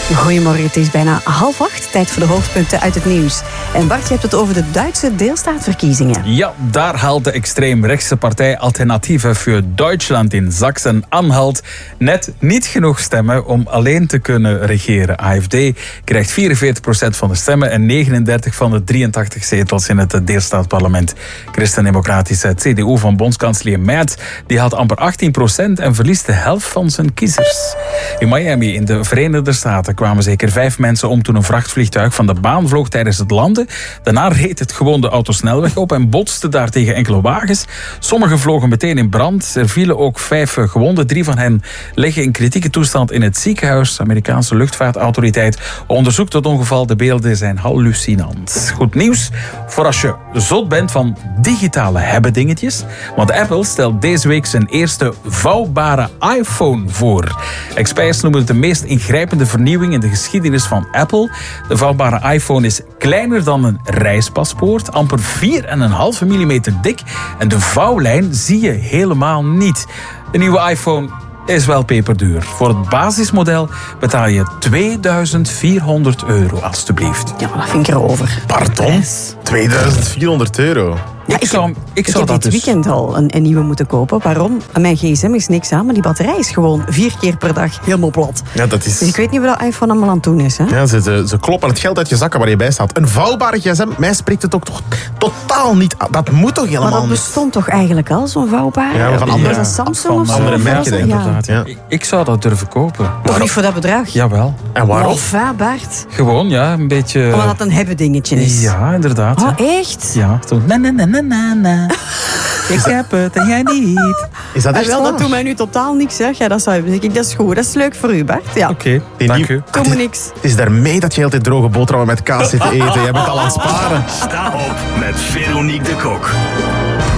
Goedemorgen, het is bijna 7:30. Tijd voor de hoofdpunten uit het nieuws. En Bart, je hebt het over de Duitse deelstaatverkiezingen. Ja, daar haalt de extreemrechtse partij Alternative für Deutschland in Sachsen-Anhalt net niet genoeg stemmen om alleen te kunnen regeren. AfD krijgt 44% van de stemmen en 39 van de 83 zetels in het deelstaatparlement. Christendemocratische CDU van bondskanselier Merz die had amper 18% en verliest de helft van zijn kiezers. In Miami in de Verenigde Staten kwamen zeker 5 mensen om toen een vrachtvliegtuig van de baan vloog tijdens het landen. Daarna reed het gewoon de autosnelweg op en botste daar tegen enkele wagens. Sommigen vlogen meteen in brand. Er vielen ook 5 gewonden. 3 van hen liggen in kritieke toestand in het ziekenhuis. De Amerikaanse luchtvaartautoriteit onderzoekt het ongeval. De beelden zijn hallucinant. Goed nieuws voor als je zot bent van digitale hebben-dingetjes. Want Apple stelt deze week zijn eerste vouwbare iPhone voor. Experts noemen het de meest ingrijpende vernieuwing in de geschiedenis van Apple. De vouwbare iPhone is kleiner dan een reispaspoort, amper 4,5 mm dik en de vouwlijn zie je helemaal niet. De nieuwe iPhone is wel peperduur. Voor het basismodel betaal je €2400, alstublieft. Ja, dat vind ik erover. Pardon? €2400? Ja, ik heb dit weekend al een nieuwe moeten kopen. Waarom? Mijn gsm is niks aan, maar die batterij is gewoon 4 keer per dag helemaal plat. Ja, dat is... Dus ik weet niet wat de iPhone allemaal aan het doen is. Hè? Ja, ze kloppen het geld uit je zakken waar je bij staat. Een vouwbare gsm, mij spreekt het ook toch totaal niet aan. Dat moet toch helemaal Maar dat niet? bestond toch eigenlijk al, zo'n vouwbare? Ja, van andere- Is dat Samsung van of zo? andere Of merken, was denk ik, dat? Ja. inderdaad. Ja. Ik zou dat durven kopen. Toch niet voor dat bedrag? Jawel. En waarom? Of hè, Bart? Gewoon, ja, een beetje... Omdat dat een hebben dingetje is. Ja, inderdaad. Oh, echt? Ja, zo... Na. Ik heb het en jij niet. Is dat echt Wel, dat waar? doet mij nu totaal niks, zeg. Ja, dat zou je. Dat is goed, dat is leuk voor u, Bart. Ja. Oké, Die dank nieuw- u. Kom maar niks. Het is daarmee dat je altijd droge boterhammen met kaas zit te eten. Je bent al aan het sparen. Sta op met Veronique de Kok.